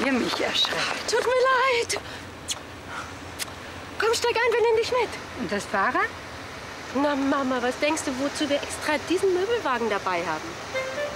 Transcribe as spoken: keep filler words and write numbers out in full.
ihr mich erschreckt. Tut mir leid. Komm, steig ein, wir nehmen dich mit. Und das Fahrrad? Na, Mama, was denkst du, wozu wir extra diesen Möbelwagen dabei haben?